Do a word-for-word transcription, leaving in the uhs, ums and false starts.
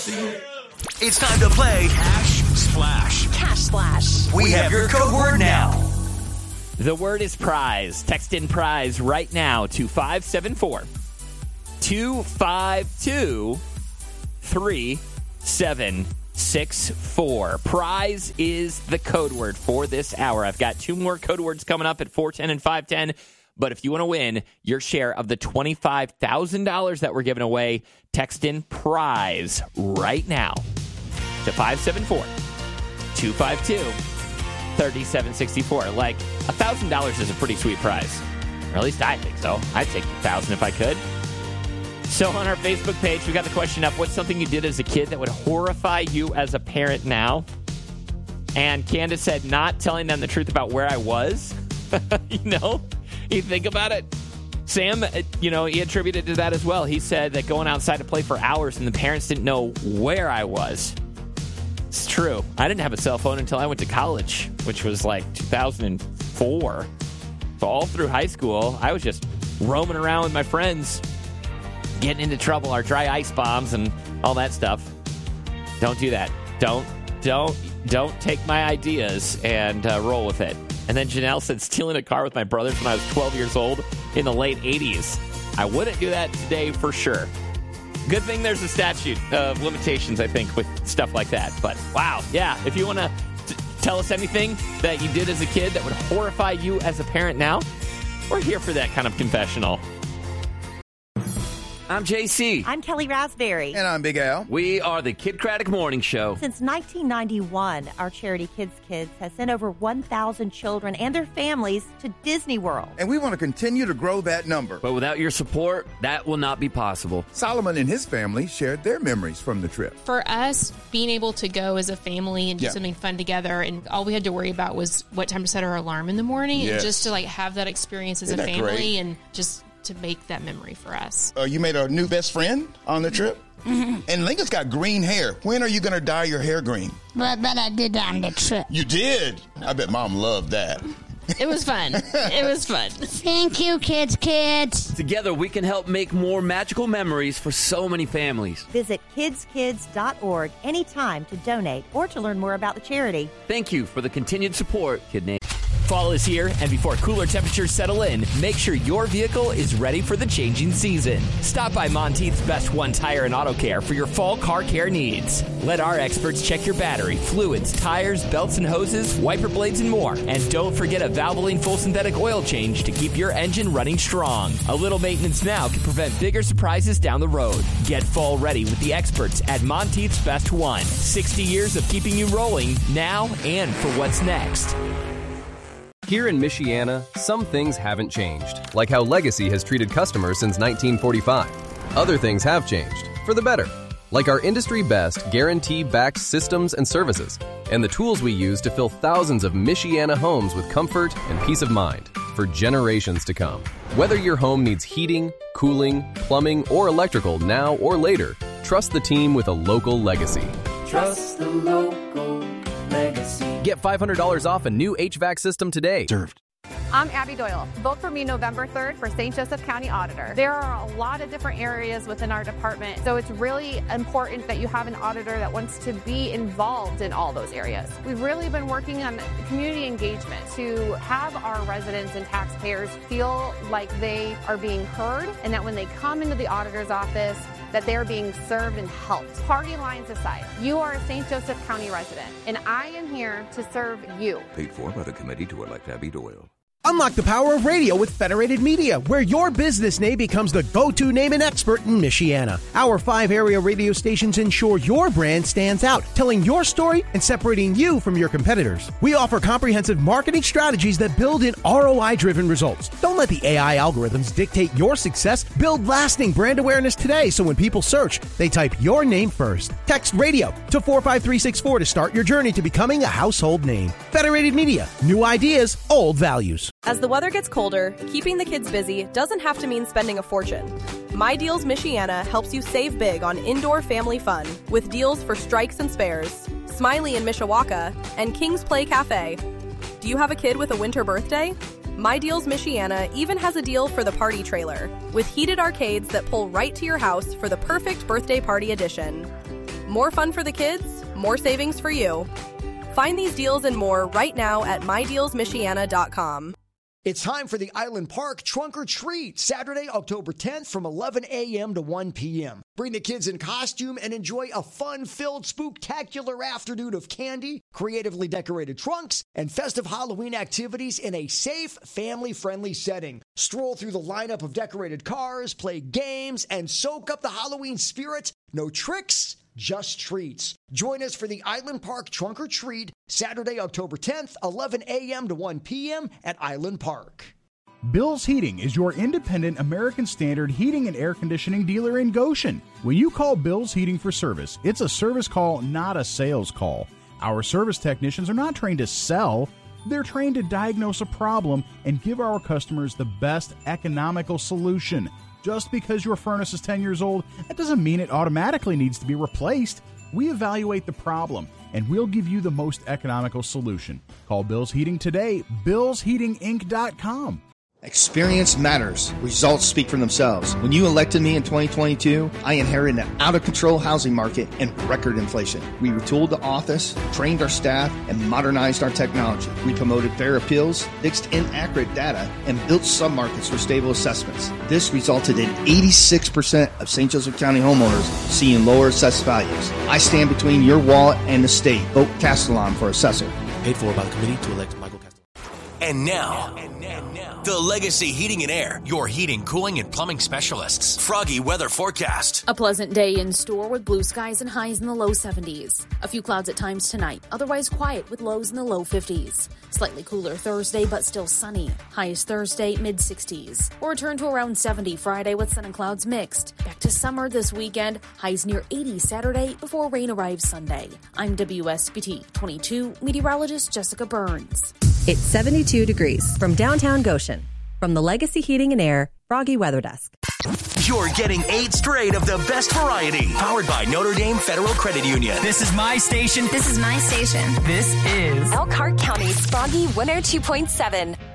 It's time to play Cash Splash. Cash Splash. We have your code word now. The word is prize. Text in prize right now to five seven four, two five two, three seven six four. Prize is the code word for this hour. I've got two more code words coming up at four ten and five ten. But if you want to win your share of the twenty-five thousand dollars that we're giving away, text in prize right now to five seven four, two five two, three seven six four. Like, one thousand dollars is a pretty sweet prize. Or at least I think so. I'd take one thousand dollars if I could. So on our Facebook page, we got the question up, what's something you did as a kid that would horrify you as a parent now? And Candace said, not telling them the truth about where I was. You know? You think about it. Sam, you know, he attributed to that as well. He said that going outside to play for hours and the parents didn't know where I was. It's true. I didn't have a cell phone until I went to college, which was like two thousand four. So all through high school, I was just roaming around with my friends, getting into trouble, our dry ice bombs and all that stuff. Don't do that. Don't, don't, don't take my ideas and uh, roll with it. And then Janelle said, stealing a car with my brothers when I was twelve years old in the late eighties. I wouldn't do that today for sure. Good thing there's a statute of limitations, I think, with stuff like that. But, wow, yeah, if you want to t- tell us anything that you did as a kid that would horrify you as a parent now, we're here for that kind of confessional. I'm J C. I'm Kelly Raspberry. And I'm Big Al. We are the Kid Craddock Morning Show. Since nineteen ninety-one, our charity Kids Kids has sent over one thousand children and their families to Disney World. And we want to continue to grow that number. But without your support, that will not be possible. Solomon and his family shared their memories from the trip. For us, being able to go as a family and do Yeah. something fun together, and all we had to worry about was what time to set our alarm in the morning, Yes. and just to like have that experience as Isn't a that family great? and just to make that memory for us. Uh, you made a new best friend on the trip? Mm-hmm. And Lincoln's got green hair. When are you going to dye your hair green? But, but I did on the trip. You did? I bet Mom loved that. It was fun. It was fun. Thank you, kids, kids. Together, we can help make more magical memories for so many families. Visit kids kids dot org anytime to donate or to learn more about the charity. Thank you for the continued support, Kid Nation. Fall is here, and before cooler temperatures settle in, make sure your vehicle is ready for the changing season. Stop by Monteith's Best One Tire and Auto Care for your fall car care needs. Let our experts check your battery, fluids, tires, belts and hoses, wiper blades, and more. And don't forget a Valvoline full synthetic oil change to keep your engine running strong. A little maintenance now can prevent bigger surprises down the road. Get fall ready with the experts at Monteith's Best One. sixty years of keeping you rolling now and for what's next. Here in Michiana, some things haven't changed, like how Legacy has treated customers since nineteen forty-five. Other things have changed, for the better, like our industry-best guarantee-backed systems and services, and the tools we use to fill thousands of Michiana homes with comfort and peace of mind for generations to come. Whether your home needs heating, cooling, plumbing, or electrical now or later, trust the team with a local Legacy. Trust the local Legacy. Get five hundred dollars off a new H V A C system today. Served. I'm Abby Doyle. Vote for me November third for Saint Joseph County Auditor. There are a lot of different areas within our department, so it's really important that you have an auditor that wants to be involved in all those areas. We've really been working on community engagement to have our residents and taxpayers feel like they are being heard, and that when they come into the auditor's office, that they're being served and helped. Party lines aside, you are a Saint Joseph County resident, and I am here to serve you. Paid for by the committee to elect Abby Doyle. Unlock the power of radio with Federated Media, where your business name becomes the go-to name and expert in Michiana. Our five area radio stations ensure your brand stands out, telling your story and separating you from your competitors. We offer comprehensive marketing strategies that build in R O I-driven results. Don't let the A I algorithms dictate your success. Build lasting brand awareness today so when people search, they type your name first. Text radio to four five three six four to start your journey to becoming a household name. Federated Media, new ideas, old values. As the weather gets colder, keeping the kids busy doesn't have to mean spending a fortune. My Deals Michiana helps you save big on indoor family fun with deals for Strikes and Spares, Smiley in Mishawaka, and King's Play Cafe. Do you have a kid with a winter birthday? My Deals Michiana even has a deal for the party trailer with heated arcades that pull right to your house for the perfect birthday party edition. More fun for the kids, more savings for you. Find these deals and more right now at my deals michiana dot com. It's time for the Island Park Trunk or Treat, Saturday, October tenth from eleven a.m. to one p.m. Bring the kids in costume and enjoy a fun-filled, spooktacular afternoon of candy, creatively decorated trunks, and festive Halloween activities in a safe, family-friendly setting. Stroll through the lineup of decorated cars, play games, and soak up the Halloween spirit. No tricks, just treats. Join us for the Island Park Trunk or Treat, Saturday, October tenth, eleven a.m. to one p.m. at Island Park. Bill's Heating is your independent American Standard heating and air conditioning dealer in Goshen. When you call Bill's Heating for service, it's a service call, not a sales call. Our service technicians are not trained to sell. They're trained to diagnose a problem and give our customers the best economical solution. Just because your furnace is ten years old, that doesn't mean it automatically needs to be replaced. We evaluate the problem, and we'll give you the most economical solution. Call Bill's Heating today, bills heating inc dot com. Experience matters. Results speak for themselves. When you elected me in twenty twenty-two, I inherited an out-of-control housing market and record inflation. We retooled the office, trained our staff, and modernized our technology. We promoted fair appeals, fixed inaccurate data, and built submarkets for stable assessments. This resulted in eighty-six percent of Saint Joseph County homeowners seeing lower assessed values. I stand between your wallet and the state. Vote Castellon for assessor. Paid for by the committee to elect Michael Castellon. And now, and now, now, the Legacy Heating and Air, your heating, cooling, and plumbing specialists. Froggy weather forecast. A pleasant day in store with blue skies and highs in the low seventies. A few clouds at times tonight, otherwise quiet with lows in the low fifties. Slightly cooler Thursday, but still sunny. Highs Thursday, mid sixties. We'll return to around seventy Friday with sun and clouds mixed. Back to summer this weekend, highs near eighty Saturday before rain arrives Sunday. I'm W S B T twenty-two meteorologist Jessica Burns. It's seventy-two degrees from downtown Goshen. From the Legacy Heating and Air, Froggy Weather Desk. You're getting eight straight of the best variety. Powered by Notre Dame Federal Credit Union. This is my station. This is my station. This is Elkhart County's Froggy one oh two point seven.